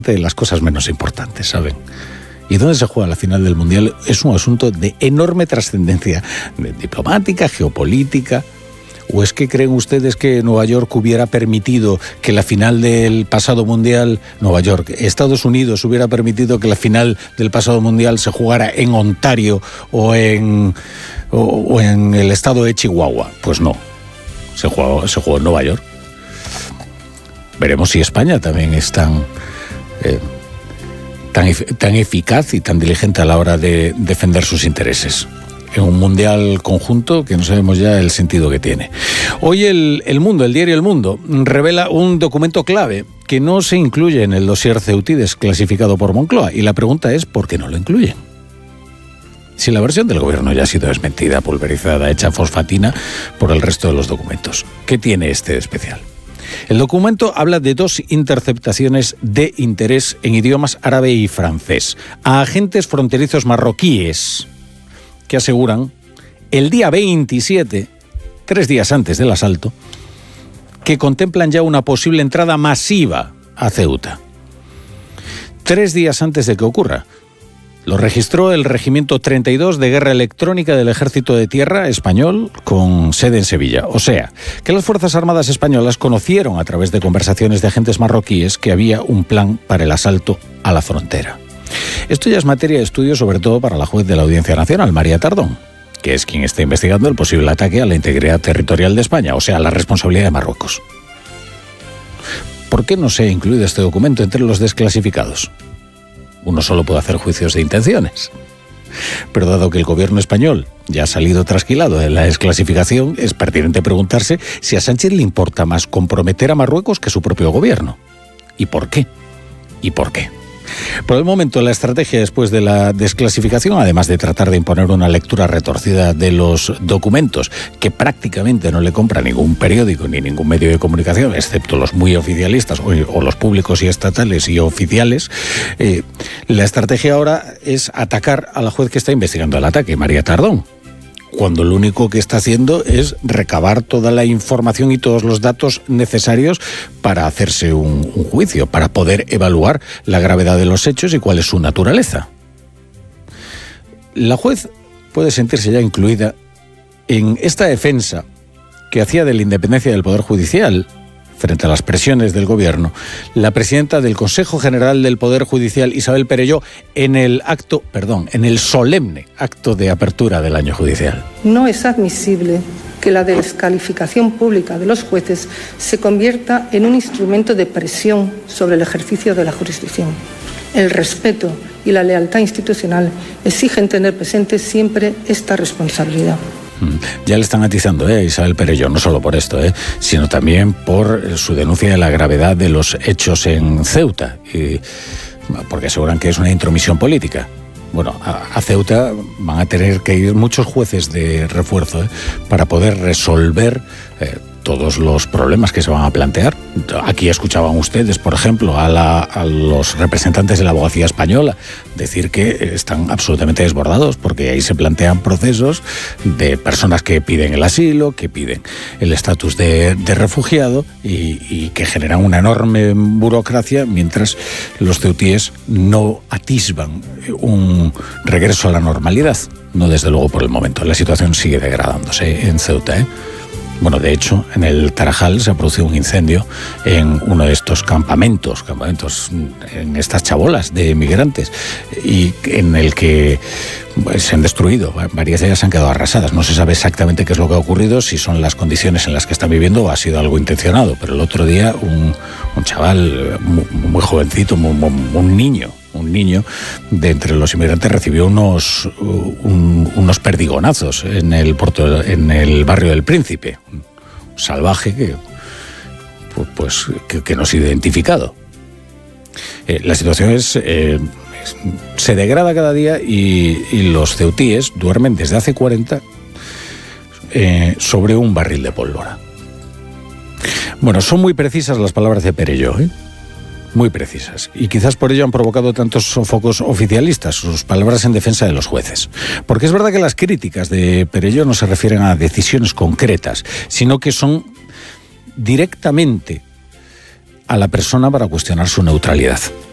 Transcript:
de las cosas menos importantes, ¿saben? ¿Y dónde se juega la final del Mundial? Es un asunto de enorme trascendencia diplomática, geopolítica. ¿O es que creen ustedes que Nueva York hubiera permitido que la final del pasado Mundial, Estados Unidos hubiera permitido que la final del pasado Mundial se jugara en Ontario o en el estado de Chihuahua? Pues no, se jugó en Nueva York. Veremos si España también es tan eficaz y tan diligente a la hora de defender sus intereses en un mundial conjunto que no sabemos ya el sentido que tiene. Hoy el diario El Mundo, revela un documento clave que no se incluye en el dossier Ceutides clasificado por Moncloa, y la pregunta es ¿por qué no lo incluyen? Si la versión del gobierno ya ha sido desmentida, pulverizada, hecha fosfatina por el resto de los documentos. ¿Qué tiene este de especial? El documento habla de 2 interceptaciones de interés en idiomas árabe y francés a agentes fronterizos marroquíes que aseguran el día 27, 3 días antes del asalto, que contemplan ya una posible entrada masiva a Ceuta. 3 días antes de que ocurra. Lo registró el Regimiento 32 de Guerra Electrónica del Ejército de Tierra español con sede en Sevilla. O sea, que las Fuerzas Armadas españolas conocieron a través de conversaciones de agentes marroquíes que había un plan para el asalto a la frontera. Esto ya es materia de estudio sobre todo para la juez de la Audiencia Nacional, María Tardón, que es quien está investigando el posible ataque a la integridad territorial de España, o sea, la responsabilidad de Marruecos. ¿Por qué no se ha incluido este documento entre los desclasificados? Uno solo puede hacer juicios de intenciones. Pero dado que el gobierno español ya ha salido trasquilado de la desclasificación, es pertinente preguntarse si a Sánchez le importa más comprometer a Marruecos que su propio gobierno. ¿Y por qué? ¿Y por qué? Por el momento, la estrategia después de la desclasificación, además de tratar de imponer una lectura retorcida de los documentos, que prácticamente no le compra ningún periódico ni ningún medio de comunicación, excepto los muy oficialistas o los públicos y estatales y oficiales, la estrategia ahora es atacar a la juez que está investigando el ataque, María Tardón, cuando lo único que está haciendo es recabar toda la información y todos los datos necesarios para hacerse un juicio, para poder evaluar la gravedad de los hechos y cuál es su naturaleza. La juez puede sentirse ya incluida en esta defensa que hacía de la independencia del Poder Judicial frente a las presiones del gobierno, la presidenta del Consejo General del Poder Judicial, Isabel Perelló, en el solemne acto de apertura del año judicial. No es admisible que la descalificación pública de los jueces se convierta en un instrumento de presión sobre el ejercicio de la jurisdicción. El respeto y la lealtad institucional exigen tener presente siempre esta responsabilidad. Ya le están atizando a Isabel Perelló, no solo por esto, sino también por su denuncia de la gravedad de los hechos en Ceuta, porque aseguran que es una intromisión política. Bueno, a Ceuta van a tener que ir muchos jueces de refuerzo para poder resolver todos los problemas que se van a plantear. Aquí escuchaban ustedes, por ejemplo, a los representantes de la abogacía española decir que están absolutamente desbordados porque ahí se plantean procesos de personas que piden el asilo, que piden el estatus de refugiado y que generan una enorme burocracia mientras los ceutíes no atisban un regreso a la normalidad. No, desde luego, por el momento. La situación sigue degradándose en Ceuta, Bueno, de hecho, en el Tarajal se ha producido un incendio en uno de estos campamentos en estas chabolas de migrantes, y en el que se han destruido, varias de ellas han quedado arrasadas. No se sabe exactamente qué es lo que ha ocurrido, si son las condiciones en las que están viviendo o ha sido algo intencionado, pero el otro día un chaval muy jovencito, un niño de entre los inmigrantes recibió unos perdigonazos en el barrio del Príncipe, un salvaje que no se ha identificado. La situación se degrada cada día y los ceutíes duermen desde hace 40 sobre un barril de pólvora. Bueno, son muy precisas las palabras de Perelló, muy precisas, y quizás por ello han provocado tantos sofocos oficialistas sus palabras en defensa de los jueces. Porque es verdad que las críticas de Perelló no se refieren a decisiones concretas, sino que son directamente a la persona para cuestionar su neutralidad.